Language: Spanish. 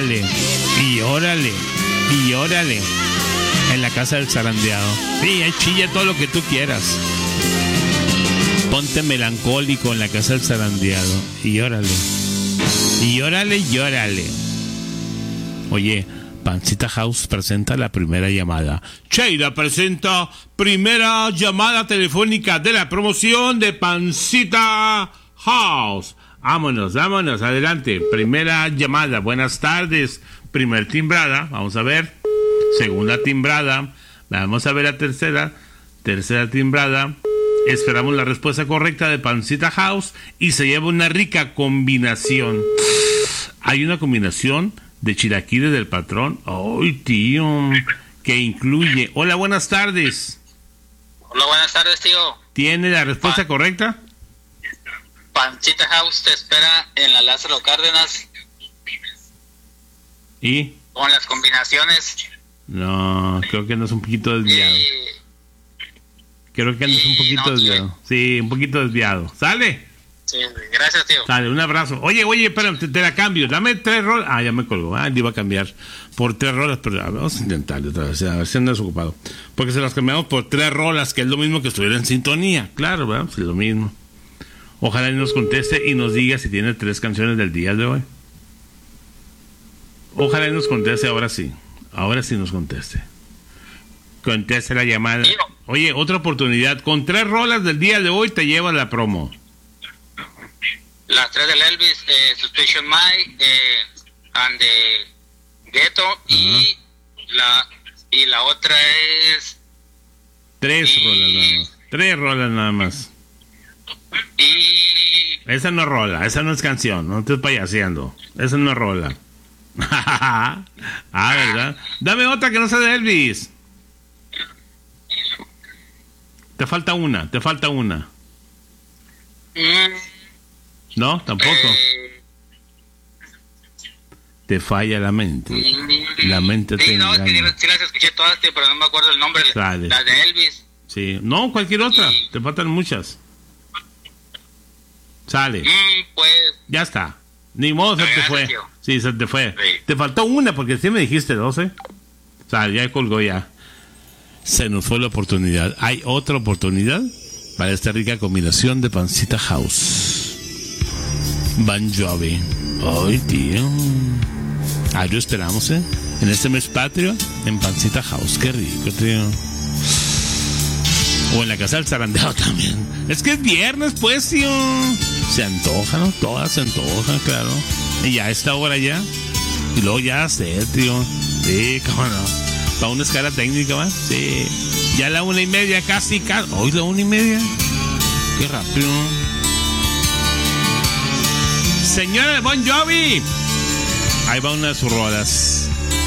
órale, y órale, y órale. En la casa del zarandeado. Sí, chilla todo lo que tú quieras. Ponte melancólico en la casa del zarandeado. Y órale. Y órale, y órale. Oye, Pancita House presenta la primera llamada. Cheira presenta primera llamada telefónica de la promoción de Pancita House. Vámonos, vámonos, adelante. Primera llamada, buenas tardes. Primer timbrada, vamos a ver. Segunda timbrada, vamos a ver la tercera. Tercera timbrada. Esperamos la respuesta correcta de Pancita House y se lleva una rica combinación. Hay una combinación de chilaquiles del patrón. ¡Ay, tío! Que incluye... Hola, buenas tardes. Hola, buenas tardes, tío. ¿Tiene la respuesta correcta? Pancita House te espera en la Lázaro Cárdenas. ¿Y? Con las combinaciones. No, creo que andas un poquito desviado. Creo que andas un poquito desviado. Tío. Sí, un poquito desviado. ¿Sale? Sí, gracias, tío. Sale, un abrazo. Oye, espérame, te la cambio. Dame 3 rolas. Ah, ya me colgó. Le iba a cambiar por 3 rolas, pero vamos a intentarlo otra vez, a ver si andas ocupado. Porque se las cambiamos por 3 rolas, que es lo mismo que estuviera en sintonía. Claro, ¿verdad? Pues es lo mismo. Ojalá nos conteste y nos diga si tiene 3 canciones del día de hoy. Ojalá nos conteste ahora sí. Ahora sí nos conteste. Conteste la llamada. Oye, otra oportunidad. Con 3 rolas del día de hoy te llevas la promo. Las 3 del Elvis, Suspicion My, and the Ghetto, y la otra es... 3 rolas nada más. 3 rolas nada más. Y... Esa no es rola, esa no es canción. No estés payaseando. Esa no es rola. ¿Verdad? Dame otra que no sea de Elvis. Te falta una. No, tampoco. Te falla la mente. La mente te engaña. No, es que sí las escuché todas, pero no me acuerdo el nombre. Las de Elvis. Sí, no, cualquier otra. Te faltan muchas. Sale. Pues... Ya está. Ni modo, se te fue. Tío. Sí, se te fue. Sí. Te faltó una porque sí me dijiste 12. O sea, ya colgó ya. Se nos fue la oportunidad. Hay otra oportunidad para esta rica combinación de Pancita House. Bon Jovi. Ay, tío. Lo esperamos, en este mes patrio, en Pancita House. Qué rico, tío. O en la casa del zarandeado también. Es que es viernes, pues, tío. Se antoja, ¿no? Todas se antojan, claro. Y ya a esta hora ya. Y luego ya sé, tío. Sí, cómo no. Para una escala técnica, ¿va? Sí. Ya la 1:30 casi. Hoy la 1:30. Qué rápido. Señora de Bon Jovi. Ahí va una de sus rolas.